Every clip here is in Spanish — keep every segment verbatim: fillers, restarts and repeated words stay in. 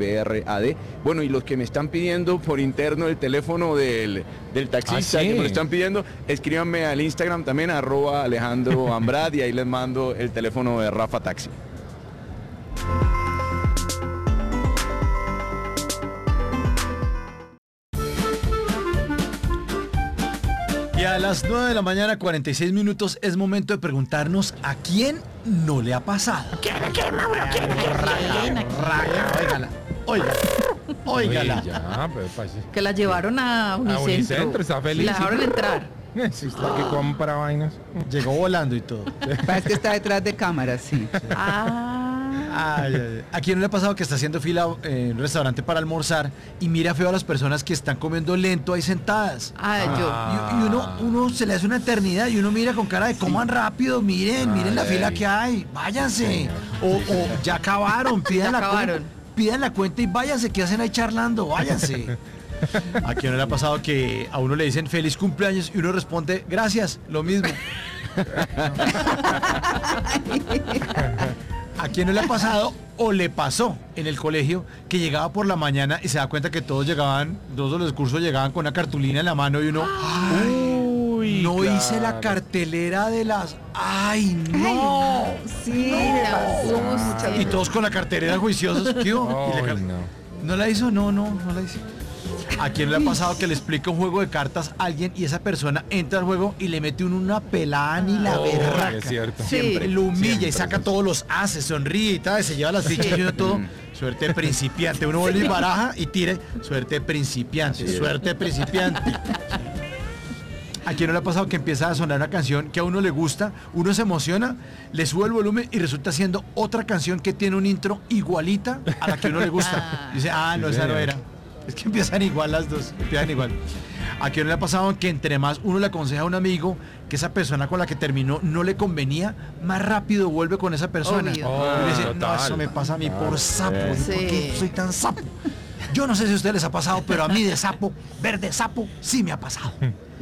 P R A D. Bueno, y los que me están pidiendo por interno el teléfono del, del taxista, ¿Ah, sí? que me lo están pidiendo, escríbanme al Instagram también, arroba Alejandro Ambrad, y ahí les mando el teléfono de Rafa Taxi. Y a las nueve de la mañana, cuarenta y seis minutos, es momento de preguntarnos a quién no le ha pasado. ¿Quién, quién, Mauro? ¿Quién, quién? Raca, óigala, óigala, óigala. Ya, pero pues, Que la llevaron a Unicentro. A Unicentro, está feliz. La dejaron entrar. sí, es la que compra vainas. Llegó volando y todo. Parece que está detrás de cámaras, sí. Ah. Ay, ay, ay. ¿A quién no le ha pasado que está haciendo fila en un restaurante para almorzar y mira feo a las personas que están comiendo lento ahí sentadas? Ah, yo. Y, y uno, uno se le hace una eternidad y uno mira con cara de coman rápido, miren, Ay, miren la ay. fila que hay, váyanse. O, o ya acabaron, pidan Ya la acabaron. cuenta, pidan la cuenta y váyanse, ¿qué hacen ahí charlando? Váyanse. ¿A quién no le ha pasado que a uno le dicen feliz cumpleaños y uno responde gracias, lo mismo? ¿A quién no le ha pasado o le pasó en el colegio que llegaba por la mañana y se da cuenta que todos llegaban, todos los cursos llegaban con una cartulina en la mano y uno, ay, no claro. hice la cartelera de las, ay, no. Sí, No, me me pasó asusta. muchas Y veces. todos con la cartelera juiciosos, ¿qué hubo? Y le Ay, car- no. ¿No la hizo? No, no, no la hizo. ¿A quién le ha pasado que le explica un juego de cartas a alguien y esa persona entra al juego y le mete uno una pelada ni la Oh, berraca? es cierto. Sí. Siempre lo humilla Siempre, y saca sí. todos los haces, sonríe y tal, se lleva las fichas y uno todo. Suerte de principiante. Uno vuelve y baraja y tire. Suerte de principiante, Así es. suerte de principiante. ¿A quién no le ha pasado que empieza a sonar una canción que a uno le gusta, uno se emociona, le sube el volumen y resulta siendo otra canción que tiene un intro igualita a la que a uno le gusta? Ah. Dice, ah, no, Sí, esa no señor. era. Es que empiezan igual las dos, empiezan igual. ¿A quién no le ha pasado que entre más uno le aconseja a un amigo que esa persona con la que terminó no le convenía, más rápido vuelve con esa persona? Obvio. Y le dice, Oh, no, total. eso me pasa a mí por sapo, Sí. ¿por qué soy tan sapo? Yo no sé si a ustedes les ha pasado, pero a mí de sapo, verde sapo, sí me ha pasado.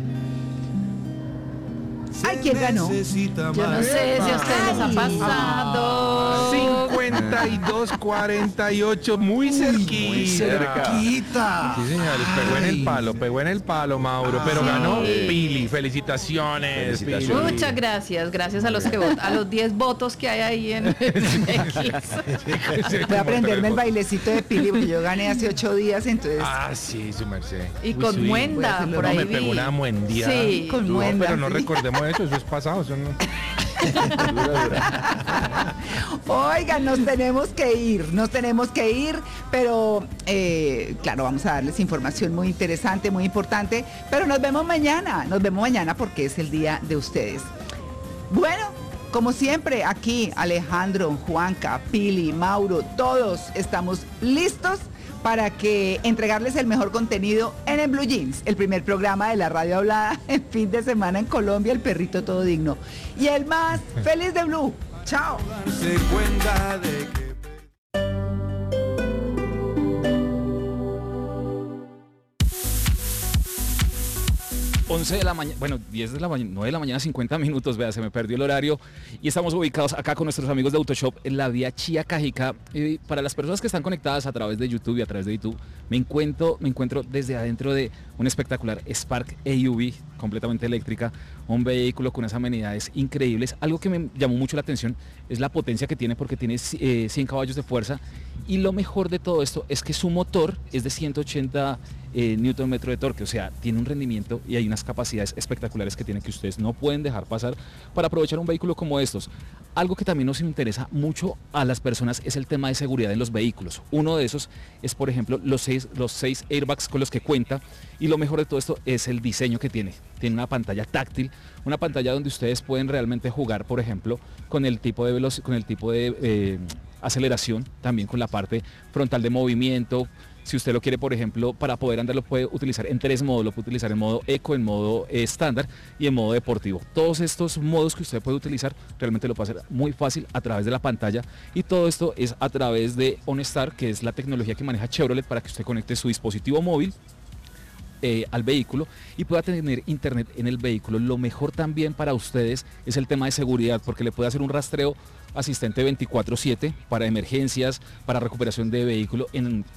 Ay, ¿quién ganó? Yo no sé si a ustedes les ha pasado. cincuenta y dos cuarenta y ocho, muy cerquita. Muy cerquita. Sí, señores, pegó en el Ay. palo, pegó en el palo, Mauro, pero Sí. ganó Pili. Felicitaciones, Felicitaciones. Pili. Muchas gracias, gracias a los que votan, a los diez votos que hay ahí en X. Voy a aprenderme el bailecito de Pili porque yo gané hace ocho días, entonces. Ah, sí, su merced. Y Uy, con sí. muenda, Voy a por No, ahí me vi. pegó una muendiada. Sí. Con No, muenda, pero no sí. recordemos eso, eso es pasado, eso no. Oigan, nos tenemos que ir, nos tenemos que ir, pero eh, claro, vamos a darles información muy interesante, muy importante, pero nos vemos mañana, nos vemos mañana porque es el día de ustedes. Bueno, como siempre, aquí Alejandro, Juanca, Pili, Mauro, todos estamos listos para que entregarles el mejor contenido en el Blue Jeans, el primer programa de la radio hablada en fin de semana en Colombia, el perrito todo digno. Y el más feliz de Blue. Chao. darse cuenta de que once de la mañana, bueno, diez de la mañana, nueve de la mañana, cincuenta minutos, vea, se me perdió el horario y estamos ubicados acá con nuestros amigos de Autoshop en la vía Chía Cajica. Y para las personas que están conectadas a través de YouTube y a través de YouTube, me encuentro, me encuentro desde adentro de un espectacular Spark A U V completamente eléctrica, un vehículo con unas amenidades increíbles. Algo que me llamó mucho la atención es la potencia que tiene porque tiene eh, cien caballos de fuerza y lo mejor de todo esto es que su motor es de ciento ochenta Eh, newton metro de torque, o sea, tiene un rendimiento y hay unas capacidades espectaculares que tiene que ustedes no pueden dejar pasar para aprovechar un vehículo como estos. Algo que también nos interesa mucho a las personas es el tema de seguridad en los vehículos. Uno de esos es, por ejemplo, los seis, los seis airbags con los que cuenta y lo mejor de todo esto es el diseño que tiene. Tiene una pantalla táctil, una pantalla donde ustedes pueden realmente jugar, por ejemplo, con el tipo de velocidad, con el tipo de eh, aceleración, también con la parte frontal de movimiento. Si usted lo quiere, por ejemplo, para poder andar, lo puede utilizar en tres modos. Lo puede utilizar en modo eco, en modo estándar y en modo deportivo. Todos estos modos que usted puede utilizar, realmente lo puede hacer muy fácil a través de la pantalla. Y todo esto es a través de OnStar, que es la tecnología que maneja Chevrolet para que usted conecte su dispositivo móvil Eh, al vehículo y pueda tener internet en el vehículo. Lo mejor también para ustedes es el tema de seguridad, porque le puede hacer un rastreo asistente veinticuatro siete para emergencias, para recuperación de vehículo en